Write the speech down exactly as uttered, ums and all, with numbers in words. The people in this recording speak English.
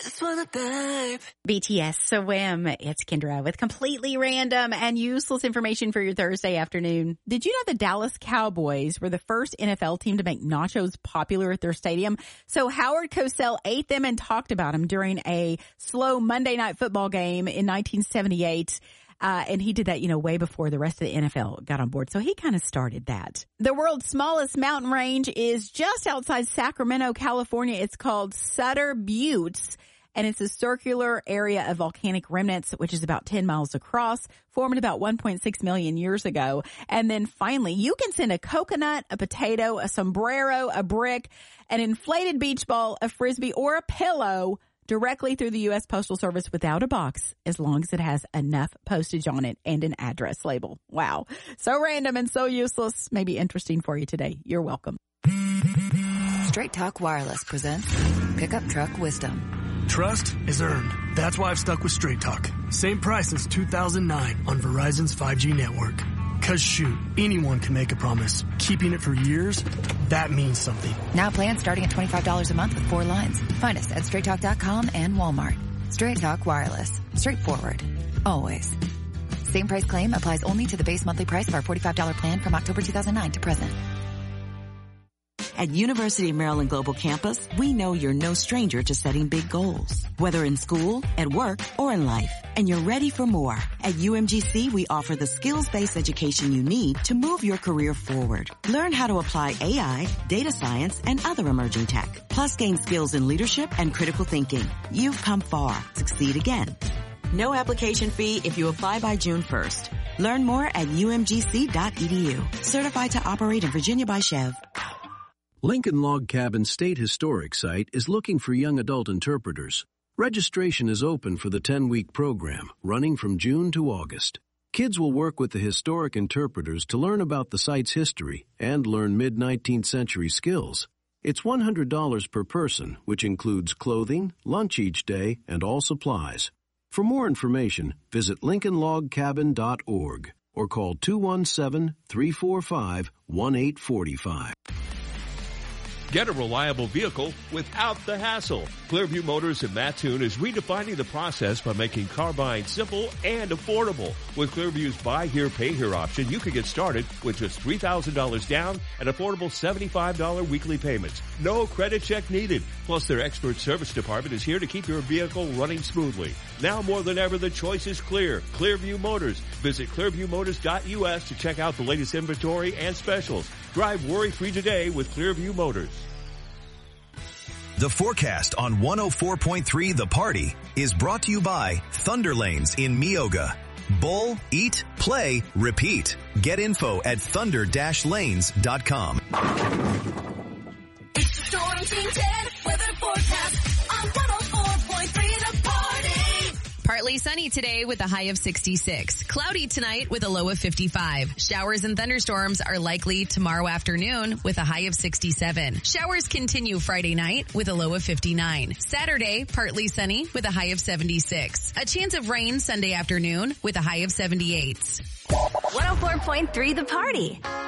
Just wanna babe. B T S Swim. It's Kendra with completely random and useless information for your Thursday afternoon. Did you know the Dallas Cowboys were the first N F L team to make nachos popular at their stadium? So Howard Cosell ate them and talked about them during a slow Monday Night Football game in nineteen seventy-eight. Uh, and he did that, you know, way before the rest of the N F L got on board. So he kind of started that. The world's smallest mountain range is just outside Sacramento, California. It's called Sutter Buttes. And it's a circular area of volcanic remnants, which is about ten miles across, formed about one point six million years ago. And then finally, you can send a coconut, a potato, a sombrero, a brick, an inflated beach ball, a frisbee, or a pillow directly through the U S Postal Service without a box, as long as it has enough postage on it and an address label. Wow. So random and so useless. Maybe interesting for you today. You're welcome. Straight Talk Wireless presents Pickup Truck Wisdom. Trust is earned. That's why I've stuck with Straight Talk. Same price since two thousand nine on Verizon's five G network. Cause shoot, anyone can make a promise. Keeping it for years, that means something. Now plans starting at twenty-five dollars a month with four lines. Find us at straight talk dot com and Walmart. Straight Talk Wireless. Straightforward. Always. Same price claim applies only to the base monthly price of our forty-five dollars plan from October two thousand nine to present. At University of Maryland Global Campus, we know you're no stranger to setting big goals, whether in school, at work, or in life. And you're ready for more. At U M G C, we offer the skills-based education you need to move your career forward. Learn how to apply A I, data science, and other emerging tech. Plus gain skills in leadership and critical thinking. You've come far. Succeed again. No application fee if you apply by June first. Learn more at U M G C dot E D U. Certified to operate in Virginia by Chev. Lincoln Log Cabin State Historic Site is looking for young adult interpreters. Registration is open for the ten-week program, running from June to August. Kids will work with the historic interpreters to learn about the site's history and learn mid-nineteenth century skills. It's one hundred dollars per person, which includes clothing, lunch each day, and all supplies. For more information, visit lincoln log cabin dot org or call two one seven, three four five, one eight four five. Get a reliable vehicle without the hassle. Clearview Motors in Mattoon is redefining the process by making car buying simple and affordable. With Clearview's Buy Here, Pay Here option, you can get started with just three thousand dollars down and affordable seventy-five dollars weekly payments. No credit check needed. Plus, their expert service department is here to keep your vehicle running smoothly. Now more than ever, the choice is clear. Clearview Motors. Visit clearview motors dot U S to check out the latest inventory and specials. Drive worry-free today with Clearview Motors. The forecast on one oh four point three The Party is brought to you by Thunder Lanes in Meoga. Bowl, eat, play, repeat. Get info at thunder dash lanes dot com. It's the Storm Team ten weather forecast on one oh four point three The Party. Partly sunny today with a high of sixty-six. Cloudy tonight with a low of fifty-five. Showers and thunderstorms are likely tomorrow afternoon with a high of sixty-seven. Showers continue Friday night with a low of fifty-nine. Saturday, partly sunny with a high of seventy-six. A chance of rain Sunday afternoon with a high of seventy-eight. one oh four point three The Party.